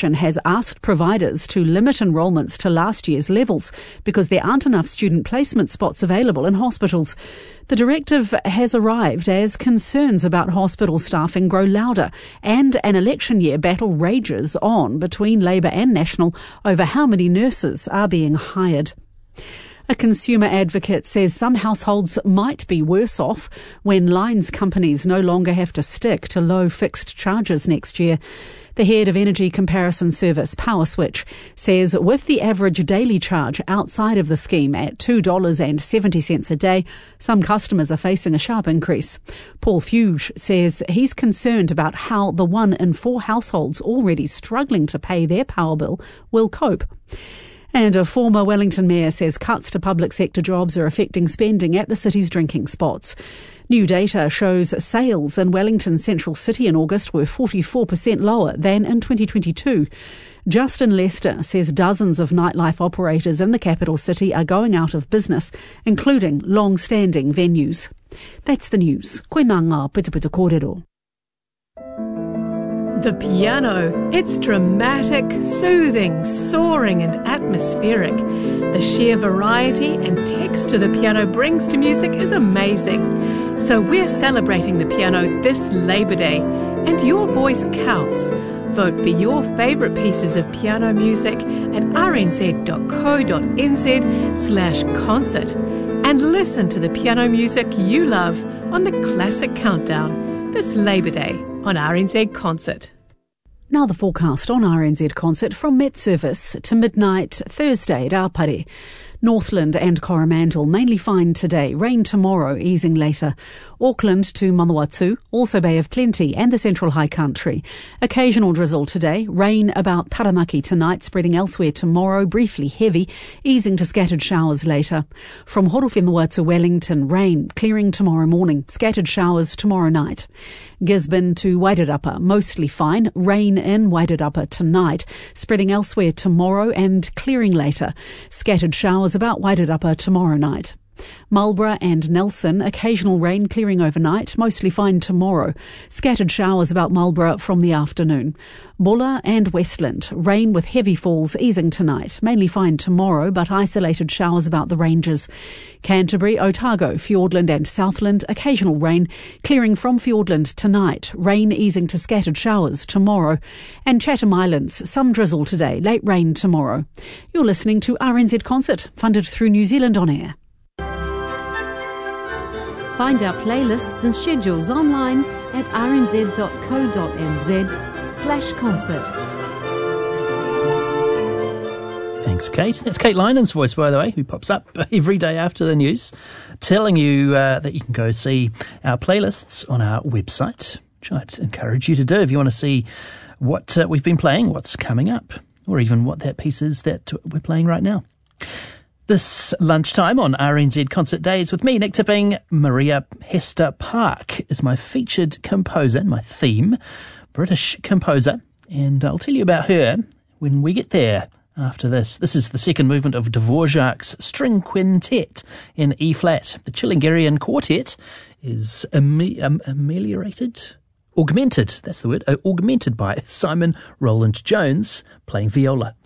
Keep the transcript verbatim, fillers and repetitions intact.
Commission has asked providers to limit enrolments to last year's levels because there aren't enough student placement spots available in hospitals. The directive has arrived as concerns about hospital staffing grow louder and an election year battle rages on between Labour and National over how many nurses are being hired. A consumer advocate says some households might be worse off when lines companies no longer have to stick to low fixed charges next year. The head of energy comparison service PowerSwitch says with the average daily charge outside of the scheme at two dollars and seventy cents a day, some customers are facing a sharp increase. Paul Fuge says he's concerned about how the one in four households already struggling to pay their power bill will cope. And a former Wellington mayor says cuts to public sector jobs are affecting spending at the city's drinking spots. New data shows sales in Wellington's central city in August were forty-four percent lower than in twenty twenty-two. Justin Lester says dozens of nightlife operators in the capital city are going out of business, including long-standing venues. That's the news. Koe mā ngā Pita Kōrero. The piano. It's dramatic, soothing, soaring and atmospheric. The sheer variety and texture the piano brings to music is amazing. So we're celebrating the piano this Labour Day. And your voice counts. Vote for your favourite pieces of piano music at rnz.co.nz slash concert. And listen to the piano music you love on the Classic Countdown this Labour Day on R N Z Concert. Now the forecast on R N Z Concert from Met Service to midnight Thursday at Aupare. Northland and Coromandel mainly fine today, rain tomorrow, easing later. Auckland to Manawatu, also Bay of Plenty and the Central High Country. Occasional drizzle today, rain about Taranaki tonight, spreading elsewhere tomorrow, briefly heavy, easing to scattered showers later. From Horowhenua to Wellington, rain, clearing tomorrow morning, scattered showers tomorrow night. Gisborne to Wairarapa, mostly fine, rain in Wairarapa tonight, spreading elsewhere tomorrow and clearing later. Scattered showers about Wairarapa tomorrow night. Marlborough and Nelson, occasional rain clearing overnight, mostly fine tomorrow. Scattered showers about Marlborough from the afternoon. Bulla and Westland, rain with heavy falls easing tonight, mainly fine tomorrow, but isolated showers about the ranges. Canterbury, Otago, Fiordland and Southland, occasional rain, clearing from Fiordland tonight, rain easing to scattered showers tomorrow. And Chatham Islands, some drizzle today, late rain tomorrow. You're listening to R N Z Concert, funded through New Zealand On Air. Find our playlists and schedules online at rnz.co.nz slash concert. Thanks, Kate. That's Kate Lynan's voice, by the way, who pops up every day after the news, telling you uh, that you can go see our playlists on our website, which I'd encourage you to do if you want to see what uh, we've been playing, what's coming up, or even what that piece is that we're playing right now. This lunchtime on R N Z Concert Days with me, Nick Tipping, Maria Hester Park is my featured composer and my theme, British composer, and I'll tell you about her when we get there after this. This is the second movement of Dvorak's String Quintet in E-flat. The Chilingarian Quartet is ame- um, ameliorated, augmented, that's the word, uh, augmented by Simon Roland Jones playing viola.